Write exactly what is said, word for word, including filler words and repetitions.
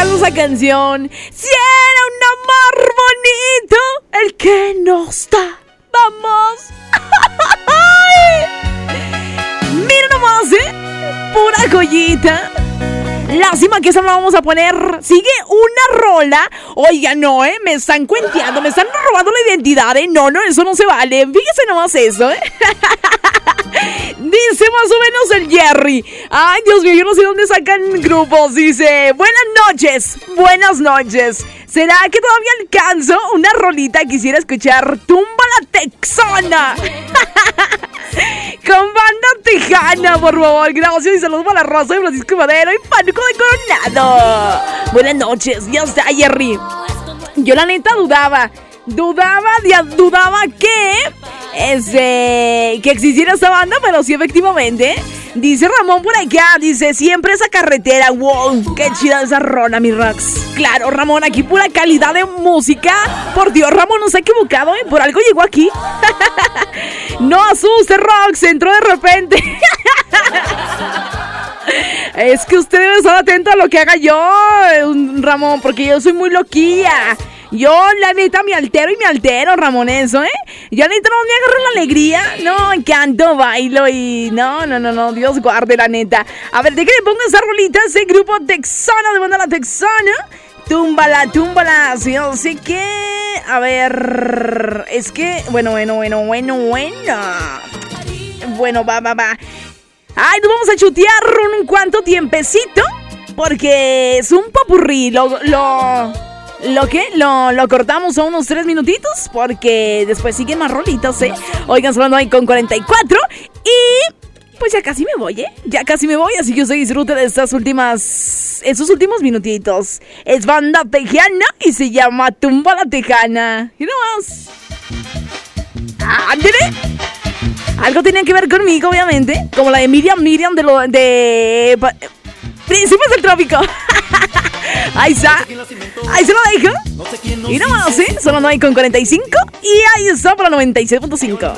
escuchando esa canción. Si era un amor bonito, el que nos da. Vamos. Mira nomás, ¿eh? Pura joyita. Lástima que esa no la vamos a poner. Sigue una rola. Oiga, no, ¿eh? Me están cuenteando, me están robando la identidad, ¿eh? No, no, eso no se vale. Fíjese nomás eso, ¿eh? Dice más o menos el Jerry. Ay, Dios mío, yo no sé dónde sacan grupos. Dice, buenas noches, buenas noches. ¿Será que todavía alcanzo una rolita? Quisiera escuchar Tumba la Texana. Con Banda Tejana, por favor. Gracias y saludos para la Rosa de Francisco Madero y Pánico de Coronado. Buenas noches, ya está, Jerry. Yo la neta dudaba. Dudaba, dudaba que este, que existiera esta banda, pero sí, efectivamente. Dice Ramón por acá, dice, siempre esa carretera. Wow, qué chida esa rola, mi Rox. Claro, Ramón, aquí pura calidad de música. Por Dios, Ramón no se ha equivocado, ¿eh? Por algo llegó aquí. No asuste, Rox, entró de repente. Es que usted debe estar atento a lo que haga yo, Ramón, porque yo soy muy loquilla. Yo, la neta, me altero y me altero, Ramón, eso, ¿eh? Yo, la neta, no me agarro la alegría. No, canto, bailo y... No, no, no, no, Dios guarde, la neta. A ver, ¿de qué le pongo esa rolita? Ese grupo texano, de Banda la Texana. Túmbala, túmbala, sí, no sé qué. A ver... Es que... Bueno, bueno, bueno, bueno, bueno. Bueno, va, va, va. Ay, nos vamos a chutear un cuanto tiempecito. Porque es un popurrí. Lo... lo ¿Lo qué? Lo, lo cortamos a unos tres minutitos porque después siguen más rolitas, ¿eh? Oigan, sonando ahí con cuarenta y cuatro y pues ya casi me voy, ¿eh? Ya casi me voy, así que usted disfrute de estas últimas, esos últimos minutitos. Es Banda Tejana y se llama Tumba la Tejana. Y no más. ¡Ándale! Algo tenía que ver conmigo, obviamente, como la de Miriam, Miriam de lo de... Príncipes del Trópico. Ahí está. Ahí se lo dejo. Y nomás, ¿eh? Sonando ahí con cuarenta y cinco. Y ahí está para noventa y seis punto cinco.